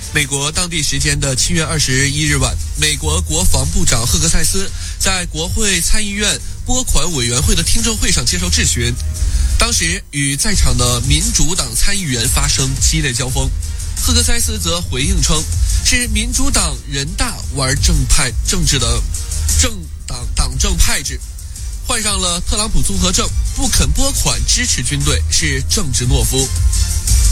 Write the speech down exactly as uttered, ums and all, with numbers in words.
美国当地时间的七月二十一日晚，美国国防部长赫克塞斯在国会参议院拨款委员会的听证会上接受质询，当时与在场的民主党参议员发生激烈交锋。赫克塞斯则回应称，是民主党人大玩正派政治的政党党政派制，患上了特朗普综合症，不肯拨款支持军队，是政治懦夫。